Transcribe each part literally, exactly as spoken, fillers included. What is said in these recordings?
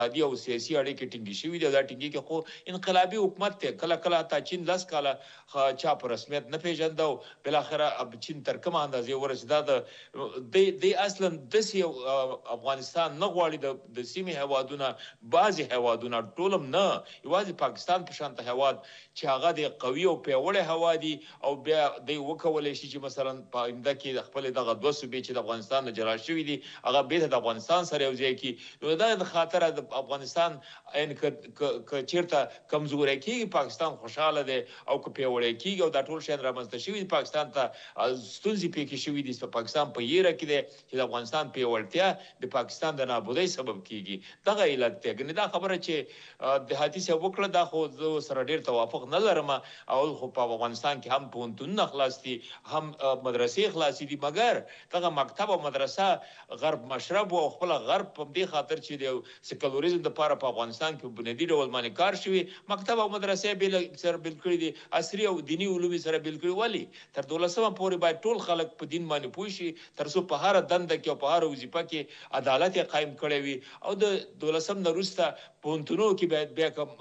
اقتصادي او سیاسي اړیکې ټینګې شوې دي. دا ټینګې کې خو انقلابي حکومت دی، کله کله تا چین لس کاله چا په رسمیت نه پیژنده او بالاخره چین تر کومه اندازې ورسېده. د دی اصلا داسې افغانستان نه غواړي، د سیمې هیوادونه بعضې هیوادونه ټول هم نه، یوازې پاکستان په شانته هیواد چې هغه د قوي او پیاوړی هیواد دي او بیا دی وکولی شي چې مثلا په آینده کې د خپلې دغه دوه صوبې چې د افغانستان نه جلا شوي دي هغه بېرته د افغانستان سره یو ځای کړي. نو دا د خاطره د افغانستان که چیرته کمزوری کیږي پاکستان خوشحاله دی، او که پیاوړی کیږي او دا ټول شیان رامنځته شوي دي پاکستان ته ستونزې پکې شوي دي، پاکستان په یېره کې دی چې د افغانستان پیاوړتیا د پاکستان د نابودۍ سبب کیږي. دغه علت دی. ګنې دا خبره چې دهاتي صاحب وکړه دا خو زه سره ډېر توافق نه لرم. اول خو په افغانستان کې هم پوهنتونونه خلاص دي، هم مدرسې خلاصې دي، مګر دغه مکتب او مدرسه غرب مشرب او خپل غرب په دې خاطر چې د سیکولریزم لپاره په افغانستان کې بنیادي ډول باندې کار شوي، مکتب او مدرسې بیل سره بیل کړي دي، عصري او دینی علوم سره بیل کړي. ولې تر دولسمه پورې باید ټول خلک په دین باندې پوه شي، تر څو په هر دنده کې او په هر وظیفه کې عدالت قائم کړی وي. او د دولسم نه وروسته پوهنتونونو کې باید بیا کوم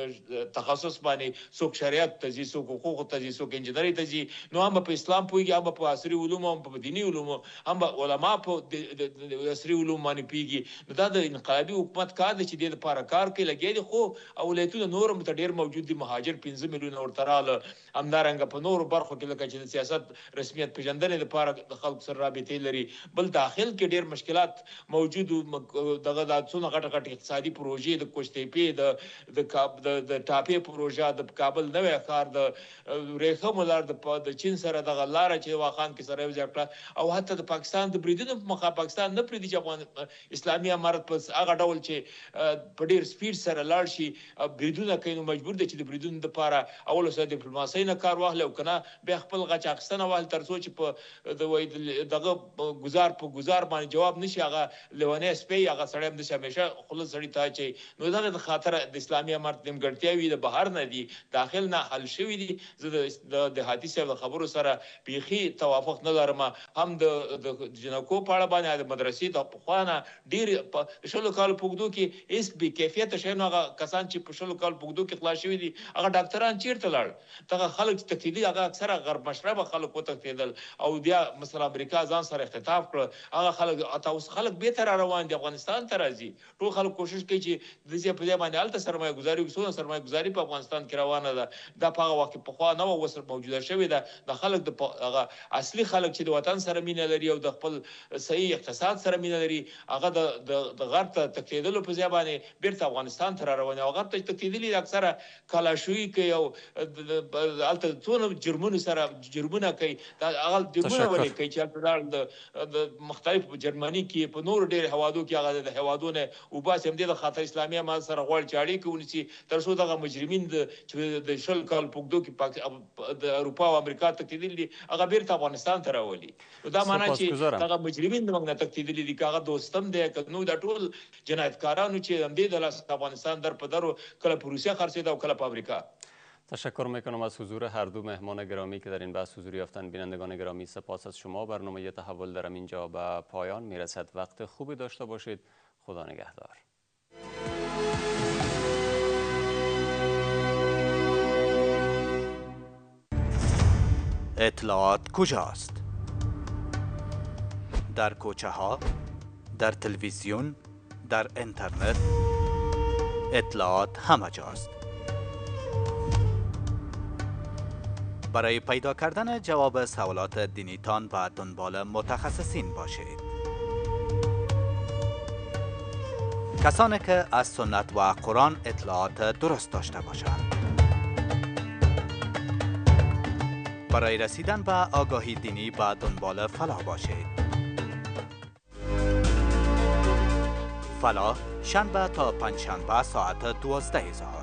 تخصص باندې څوک شریعت ته ځي، څوک حقوقو ته ځي، څوک انجینري ته ځي، نو هم په اسلام پوهېږي، هم په عصري علومو، هم په دیني علومو، هم علما په عصري علوم باندې پوهېږي. نو دا د انقلابي حکومت کار دی چې دې دپاره کار کوي لګیا دي. خو ولایتونه نور هم ته ډېر موجود دي، مهاجر پنځه میلیونه ورته راغله. همدارنګه په نورو برخو کې لکه چې د سیاست رسمیت پېژندنې دپاره د خلکو سره رابطې لري. بل داخل کې ډېر مشکلات موجود وو. دغه دا څونه غټه غټه اقتصادي پروژې د کوشتېپې د د ټاپې پروژه، د کابل نوی ښار، د ورېښمو لار د چین سره دغه لاره چې واخان کې سره یو ځای کړه، او حتی د پاکستان د بریدونو په مخه پاکستان نه پرېږدي چې افغان اسلامي امارت په هغه ډول چې په ډېر سپیډ سره لاړ شي بریدونه کوي. نو مجبور دی چې د بریدونو دپاره اول سره ډیپلوماسۍ نه کار واخلي او که نه بیا خپل غچ اخیستنه واخلي، تر څو چې په د وایي دغه ګزار په ګزار باندې جواب نشي. هغه لیونی سپی هغه سړی هم داسې همیشه خوله سړي ته اچوي. نو دغه د خاطره د اسلامي امارت نیمګړتیاوې د بهر نه دي، داخل نه حل شوي دي. زه د دهاتي صاحب د خبرو سره بیخي توافق نه لرم. هم د جنکو په اړه باندې د مدرسې د پخوا نه ډېرې په شلو کالو په اوږدو کې هېڅ بې کیفیته شی نو هغه کسان چې په شلو کالو په اوږدو کې خلاص شوي دي هغه ډاکټران چېرته لاړل؟ دغه خلک چې تښتېدلي هغه اکثره غرب مشربه خلک وتښتېدل او بیا مثلا امریکا ځان سره اختطاف کړه. هغه خلک اته اوس خلک بېرته را روان دي، افغانستان ته راځي. ټول خلک کوشش کوي چې د دې په ځای باندې هلته سرمایه ګزاري وکړي. څونه سرمایه ګزاري په افغانستان کې روانه ده، دا په هغه وخت کې پخوا نه وه، اوس موجوده شوې ده. د خلک د هغه اصلي خلک چې د وطن سره مینه لري او د خپل صحیح اقتصاد سره مینه لري، هغه د غرب ته تښتېدلو په ځای باندې بېرته افغانستان ته را روان دي. او غرب ته چې تښتېدلي دي اکثره کلاشوي کوي او هلته څونه جرمونو سره جرمونه کوي. هغه جرمونه ولې کوي چې هلته د مختلف جرمني کې په نورو ډېرو هېوادو کې هغه د هېوادو نه وباسي. همدې د خاطر اسلامي امارت سره غواړي چې اړیکې ونیسي تر څو دغه مجرمین چې د شل کال په اوږدو کې د اروپا او امریکا تښتېدلي دي هغه بېرته افغانستان ته راولي. نو دا معنا چې دغه مجرمین د موږ نه تښتېدلي دي، که هغه دوستم دی که نو دا ټول جنایتکارانو چې همدې د لاسه افغانستان در په درو کله په روسیه خرڅېده او کله په امریکا. تشکر میکنم از حضور هر دو مهمان گرامی که در این بحث حضور یافتن. بینندگان گرامی سپاس از شما. برنامه تحول در اینجا به پایان میرسد. وقت خوبی داشته باشید. خدا نگهدار. اطلاعات کجاست؟ در کوچه ها، در تلویزیون، در اینترنت، اطلاعات همه جاست. برای پیدا کردن جواب سوالات دینیتان و دنبال متخصصین باشید. کسانی که از سنت و قرآن اطلاعات درست داشته باشند. برای رسیدن به آگاهی دینی به دنبال فلاح باشید. فلاح شنبه تا پنجشنبه ساعت دوازده ظهر.